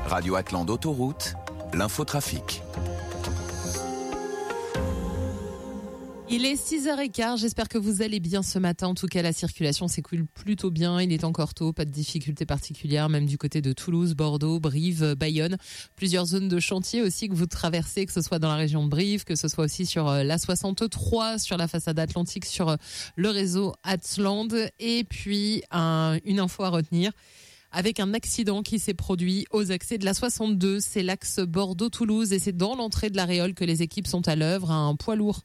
Radio Atlante Autoroute, l'infotrafic. Il est 6h15, j'espère que vous allez bien ce matin. En tout cas, la circulation s'écoule plutôt bien. Il est encore tôt, pas de difficultés particulières, même du côté de Toulouse, Bordeaux, Brive, Bayonne. Plusieurs zones de chantier aussi que vous traversez, que ce soit dans la région de Brive, que ce soit aussi sur la 63, sur la façade atlantique, sur le réseau Atlante. Et puis, une info à retenir. Avec un accident qui s'est produit aux accès de la 62, c'est l'axe Bordeaux-Toulouse et c'est dans l'entrée de la Réole que les équipes sont à l'œuvre. Un poids lourd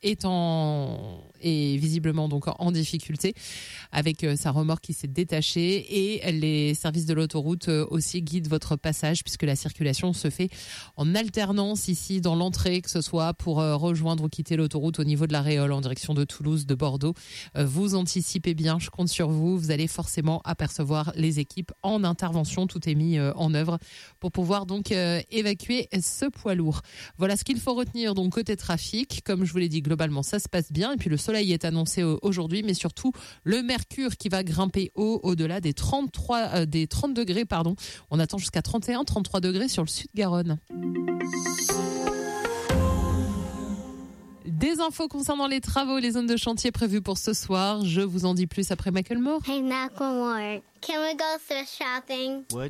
est visiblement donc en difficulté avec sa remorque qui s'est détachée et les services de l'autoroute aussi guident votre passage puisque la circulation se fait en alternance ici dans l'entrée, que ce soit pour rejoindre ou quitter l'autoroute au niveau de la Réole en direction de Toulouse, de Bordeaux. Vous anticipez bien, je compte sur vous. Vous allez forcément apercevoir les équipes en intervention. Tout est mis en œuvre pour pouvoir donc évacuer ce poids lourd. Voilà ce qu'il faut retenir donc côté trafic. Comme je vous l'ai dit, globalement, ça se passe bien. Et puis, le soleil est annoncé aujourd'hui, mais surtout, le mercure qui va grimper au-delà des 30 degrés, pardon. On attend jusqu'à 31, 33 degrés sur le Sud-Garonne. Des infos concernant les travaux, les zones de chantier prévues pour ce soir. Je vous en dis plus après Macklemore. Hey, Macklemore, can we go thrift shopping? What?